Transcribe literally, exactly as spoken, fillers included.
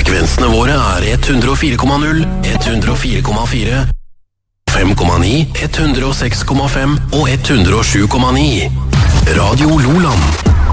Frekvensene våre er ett hundre og fire komma null, ett hundre og fire komma fire, fem komma ni, ett hundre og seks komma fem og ett hundre og sju komma ni. Radio Loland.